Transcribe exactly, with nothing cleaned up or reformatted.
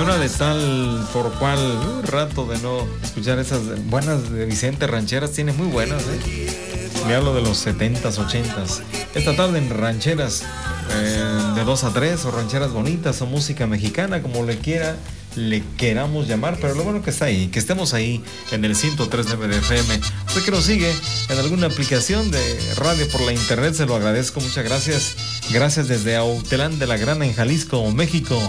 una de tal por cual, un rato de no escuchar esas buenas de Vicente rancheras, tiene muy buenas, ¿eh? Le hablo de los setentas, ochentas. Esta tarde en rancheras eh, de dos a tres, o rancheras bonitas, o música mexicana, como le quiera, le queramos llamar, pero lo bueno que está ahí, que estemos ahí en el ciento tres punto nueve de F M. Usted que nos sigue en alguna aplicación de radio por la internet, se lo agradezco, muchas gracias. Gracias desde Autlán de la Grana en Jalisco, México.